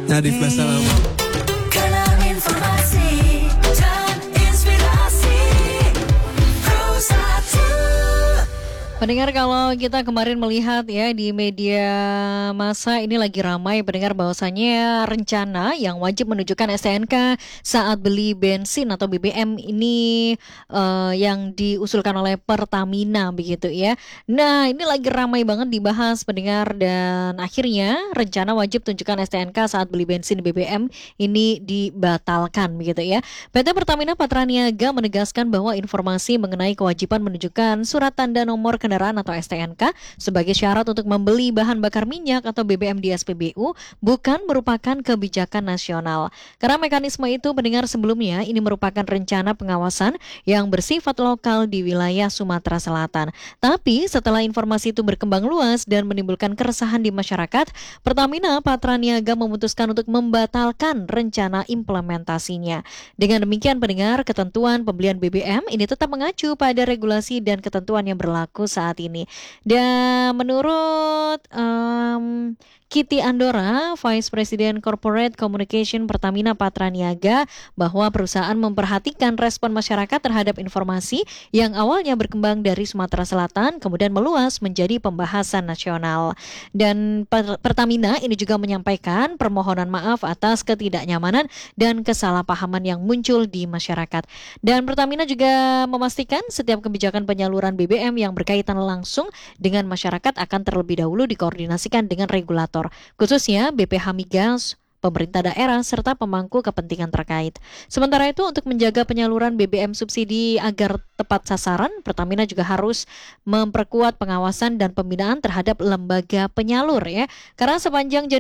Nadif Basalamah. Karena informasi dan inspirasi Pro1. Pendengar, kalau kita kemarin melihat ya di media massa ini lagi ramai pendengar bahwasannya rencana yang wajib menunjukkan STNK saat beli bensin atau BBM ini yang diusulkan oleh Pertamina begitu ya. Nah, ini lagi ramai banget dibahas pendengar, dan akhirnya rencana wajib tunjukkan STNK saat beli bensin BBM ini dibatalkan begitu ya. PT Pertamina Patraniaga menegaskan bahwa informasi mengenai kewajiban menunjukkan surat tanda nomor kendaraan atau STNK sebagai syarat untuk membeli bahan bakar minyak atau BBM di SPBU bukan merupakan kebijakan nasional. Karena mekanisme itu pendengar sebelumnya ini merupakan rencana pengawasan yang bersifat lokal di wilayah Sumatera Selatan. Tapi setelah informasi itu berkembang luas dan menimbulkan keresahan di masyarakat, Pertamina Patraniaga memutuskan untuk membatalkan rencana implementasinya. Dengan demikian pendengar, ketentuan pembelian BBM ini tetap mengacu pada regulasi dan ketentuan yang berlaku saat ini. Dan menurut Kitty Andora, Vice President Corporate Communication Pertamina Patraniaga, bahwa perusahaan memperhatikan respon masyarakat terhadap informasi yang awalnya berkembang dari Sumatera Selatan kemudian meluas menjadi pembahasan nasional. Dan Pertamina ini juga menyampaikan permohonan maaf atas ketidaknyamanan dan kesalahpahaman yang muncul di masyarakat. Dan Pertamina juga memastikan setiap kebijakan penyaluran BBM yang berkaitan langsung dengan masyarakat akan terlebih dahulu dikoordinasikan dengan regulator, khususnya BPH Migas, pemerintah daerah, serta pemangku kepentingan terkait. Sementara itu, untuk menjaga penyaluran BBM subsidi agar tepat sasaran, Pertamina juga harus memperkuat pengawasan dan pembinaan terhadap lembaga penyalur ya. Karena sepanjang